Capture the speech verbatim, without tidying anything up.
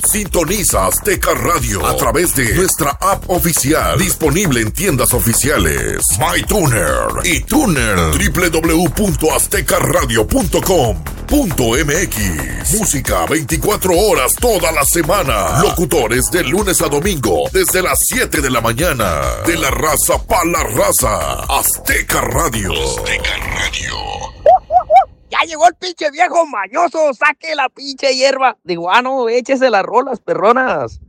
Sintoniza Azteca Radio a través de nuestra app oficial, disponible en tiendas oficiales, MyTuner y Tuner, doble u doble u doble u punto azteca radio punto com punto m x. Música veinticuatro horas toda la semana. Locutores de lunes a domingo desde las siete de la mañana. De la raza pa' la raza. Azteca Radio. Azteca Radio. Ya llegó el pinche viejo mañoso. Saque la pinche hierba. Digo, ah, no, échese las rolas, perronas.